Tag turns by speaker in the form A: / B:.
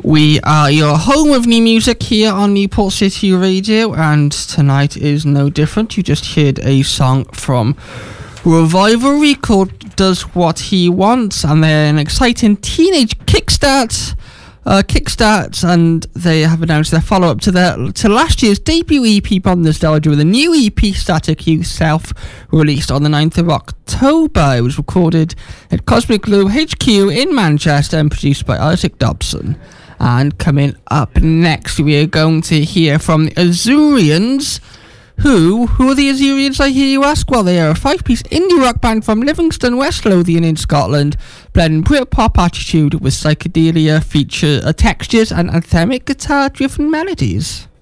A: We are your home of new music here on Newport City Radio, and tonight is no different. You just heard a song from Revivalry called Does What He Wants, and they're an exciting teenage kickstart, and they have announced their follow-up to last year's debut EP, Modern Nostalgia, with a new EP, Static Youth Self, released on the 9th of October. It was recorded at Cosmic Glue HQ in Manchester and produced by Isaac Dobson. And coming up next, we are going to hear from the Azurians. Who are the Azurians, I hear you ask? Well, they are a 5-piece indie rock band from Livingston, West Lothian in Scotland, blending Britpop attitude with psychedelia, feature textures and anthemic guitar-driven melodies.